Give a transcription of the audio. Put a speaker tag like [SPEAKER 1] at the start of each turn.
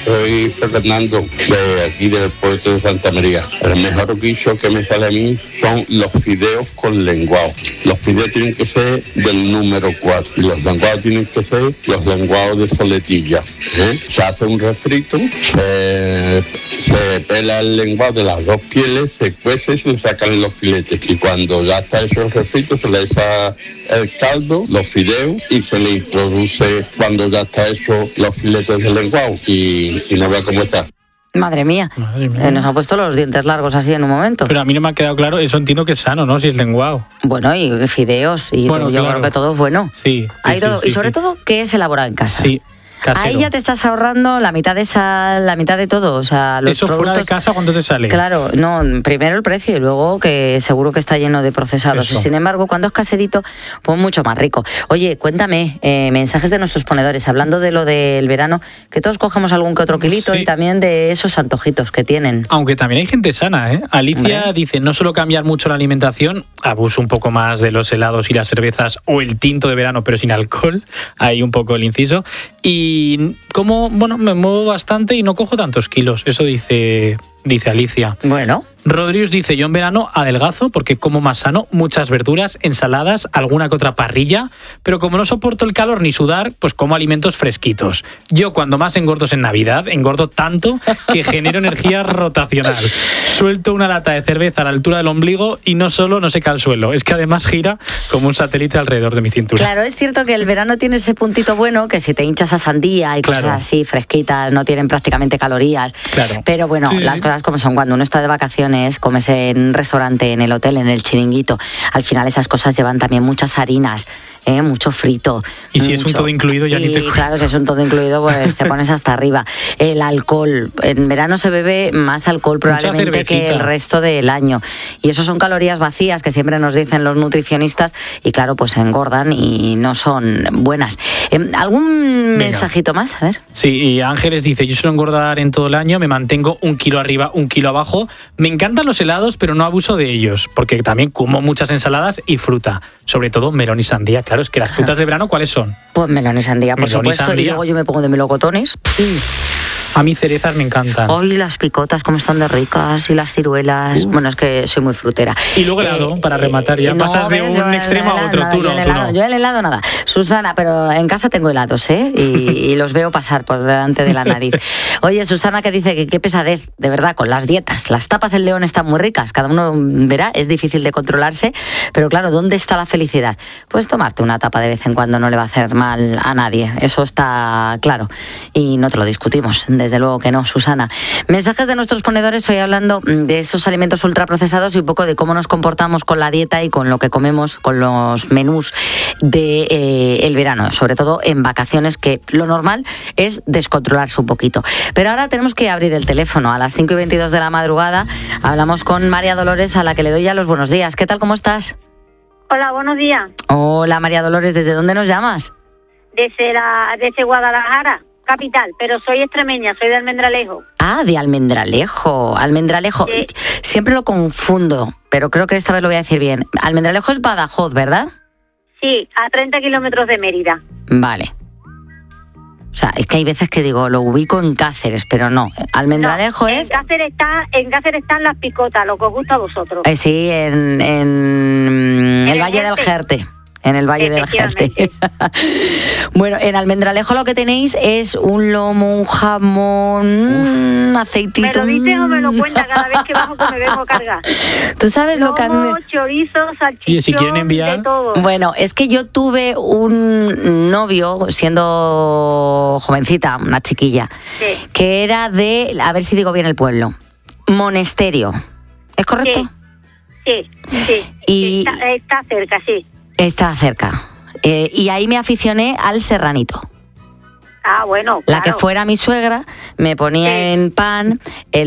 [SPEAKER 1] Soy Fernando, de aquí del puerto de Santa María. El mejor guiso que me sale a mí son los fideos con lenguado. Los fideos tienen que ser del número 4 y los lenguados tienen que ser los lenguados de soletilla. Se hace un refrito, se pela el lenguado de las dos pieles, se cuece y se le sacan los filetes. Y cuando ya está hecho el refrito, se le echa el caldo, los fideos y se le introduce cuando ya está hecho los filetes de lenguado y no vea cómo está.
[SPEAKER 2] Madre mía. Nos han puesto los dientes largos así en un momento.
[SPEAKER 3] Pero a mí no me ha quedado claro, eso entiendo que es sano, ¿no? Si es lenguado.
[SPEAKER 2] Bueno, y fideos, y bueno, yo creo que todo es bueno.
[SPEAKER 3] Sí.
[SPEAKER 2] Hay todo, y sobre todo que es elaborado en casa.
[SPEAKER 3] Sí. Casero.
[SPEAKER 2] Ahí ya te estás ahorrando la mitad de sal, la mitad de todo, o sea, los
[SPEAKER 3] ¿Eso
[SPEAKER 2] productos...
[SPEAKER 3] fuera de casa cuánto te sale?
[SPEAKER 2] Claro, no, primero el precio y luego que seguro que está lleno de procesados.
[SPEAKER 3] Eso.
[SPEAKER 2] Y sin embargo, cuando es caserito, pues mucho más rico. Oye, cuéntame, mensajes de nuestros ponedores, hablando de lo del verano, que todos cogemos algún que otro kilito y también de esos antojitos que tienen.
[SPEAKER 3] Aunque también hay gente sana, ¿eh? Alicia dice, no solo cambiar mucho la alimentación, abuso un poco más de los helados y las cervezas o el tinto de verano, pero sin alcohol, ahí un poco el inciso. Y como, bueno, me muevo bastante y no cojo tantos kilos, eso dice Alicia.
[SPEAKER 2] Bueno.
[SPEAKER 3] Rodríguez dice, yo en verano adelgazo porque como más sano, muchas verduras, ensaladas, alguna que otra parrilla, pero como no soporto el calor ni sudar, pues como alimentos fresquitos. Yo cuando más engordo es en Navidad, engordo tanto que genero energía rotacional. Suelto una lata de cerveza a la altura del ombligo y no solo no se cae al suelo, es que además gira como un satélite alrededor de mi cintura.
[SPEAKER 2] Claro, es cierto que el verano tiene ese puntito bueno, que si te hinchas a sandía y cosas así fresquitas, no tienen prácticamente calorías.
[SPEAKER 3] Claro.
[SPEAKER 2] Pero bueno, las cosas como son, cuando uno está de vacaciones, comes en un restaurante, en el hotel, en el chiringuito, al final esas cosas llevan también muchas harinas, mucho frito.
[SPEAKER 3] Y si es un todo incluido ya ni te cuento.
[SPEAKER 2] Claro, si es un todo incluido, pues te pones hasta arriba. El alcohol, en verano se bebe más alcohol probablemente que el resto del año. Y eso son calorías vacías que siempre nos dicen los nutricionistas y claro, pues engordan y no son buenas. ¿Algún mensajito más? A ver.
[SPEAKER 3] Sí, y Ángeles dice, yo suelo engordar en todo el año, me mantengo 1 kilo arriba, 1 kilo abajo. Me encantan los helados, pero no abuso de ellos, porque también como muchas ensaladas y fruta, sobre todo melón y sandía. Claro, es que las frutas de verano, ¿cuáles son?
[SPEAKER 2] Pues melón y sandía, por supuesto, y luego yo me pongo de melocotones.
[SPEAKER 3] A mí cerezas me encantan.
[SPEAKER 2] Hoy las picotas, cómo están de ricas, y las ciruelas. Bueno, es que soy muy frutera.
[SPEAKER 3] Y luego helado, para rematar, ya pasas de un extremo a otro.
[SPEAKER 2] Yo el helado nada. Susana, pero en casa tengo helados, y los veo pasar por delante de la nariz. Oye, Susana, que dice que qué pesadez, de verdad, con las dietas. Las tapas en León están muy ricas, cada uno verá, es difícil de controlarse, pero claro, ¿dónde está la felicidad? Pues tomarte una tapa de vez en cuando no le va a hacer mal a nadie, eso está claro, y no te lo discutimos. Desde luego que no, Susana. Mensajes de nuestros ponedores, hoy hablando de esos alimentos ultraprocesados y un poco de cómo nos comportamos con la dieta y con lo que comemos, con los menús de el verano, sobre todo en vacaciones, que lo normal es descontrolarse un poquito. Pero ahora tenemos que abrir el teléfono. A las 5:22 de la madrugada hablamos con María Dolores, a la que le doy ya los buenos días. ¿Qué tal, cómo estás?
[SPEAKER 4] Hola, buenos días.
[SPEAKER 2] Hola, María Dolores, ¿desde dónde nos llamas?
[SPEAKER 4] Desde Guadalajara, capital, pero soy extremeña, soy de Almendralejo.
[SPEAKER 2] Ah, de Almendralejo. Almendralejo, siempre lo confundo, pero creo que esta vez lo voy a decir bien. Almendralejo es Badajoz, ¿verdad?
[SPEAKER 4] Sí, a 30 kilómetros de Mérida.
[SPEAKER 2] Vale. O sea, es que hay veces que digo, lo ubico en Cáceres, pero no. Almendralejo es...
[SPEAKER 4] En Cáceres están las picotas, lo que os gusta a vosotros.
[SPEAKER 2] Sí, en el Valle del Jerte. En el Valle del Jerte. Bueno, en Almendralejo lo que tenéis es un lomo, un jamón, un aceitito.
[SPEAKER 4] ¿Me lo dices o me lo cuentas cada vez que bajo que me vengo a cargar?
[SPEAKER 2] ¿Tú sabes
[SPEAKER 4] lomo,
[SPEAKER 2] lo que a mí
[SPEAKER 4] chorizo, salchichón,
[SPEAKER 3] y si quieren enviar...
[SPEAKER 4] de todo.
[SPEAKER 2] Bueno, es que yo tuve un novio, siendo jovencita, una chiquilla, que era de, a ver si digo bien el pueblo, Monesterio. ¿Es correcto?
[SPEAKER 4] Sí.
[SPEAKER 2] Y
[SPEAKER 4] está cerca, sí.
[SPEAKER 2] Está cerca. Y ahí me aficioné al serranito.
[SPEAKER 4] Ah, bueno,
[SPEAKER 2] La que fuera mi suegra me ponía en pan